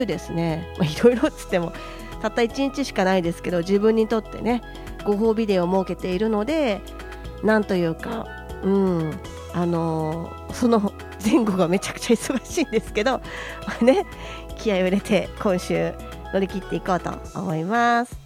ですね、いろいろっつってもたった1日しかないですけど、自分にとってねご褒美デーを設けているので、なんというか、その前後がめちゃくちゃ忙しいんですけど、気合を入れて今週乗り切っていこうと思います。